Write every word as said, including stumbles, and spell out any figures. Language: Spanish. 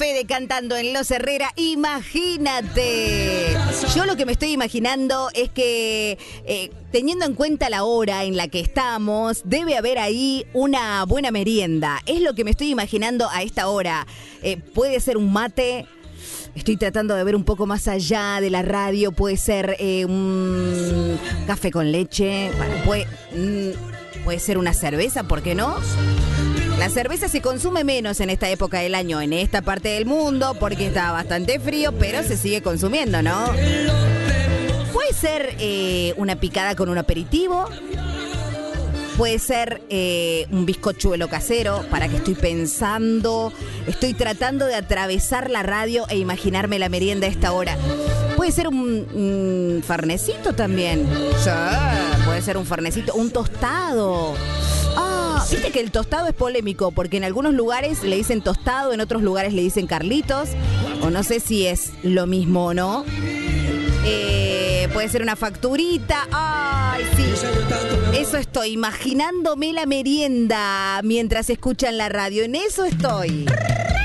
Fede cantando en Los Herrera, imagínate. Yo lo que me estoy imaginando es que, eh, teniendo en cuenta la hora en la que estamos, debe haber ahí una buena merienda. Es lo que me estoy imaginando a esta hora. Eh, puede ser un mate. Estoy tratando de ver un poco más allá de la radio. Puede ser eh, un café con leche. Bueno, puede, mm, puede ser una cerveza, ¿por qué no? La cerveza se consume menos en esta época del año, en esta parte del mundo, porque está bastante frío, pero se sigue consumiendo, ¿no? Puede ser eh, una picada con un aperitivo. Puede ser eh, un bizcochuelo casero, para que estoy pensando, estoy tratando de atravesar la radio e imaginarme la merienda a esta hora. Puede ser un, un farnecito también. Sí, puede ser un farnecito, un tostado. Ah, viste que el tostado es polémico, porque en algunos lugares le dicen tostado, en otros lugares le dicen Carlitos, o no sé si es lo mismo o no. Eh, puede ser una facturita. Ay, sí. Eso estoy, imaginándome la merienda mientras escuchan la radio. En eso estoy.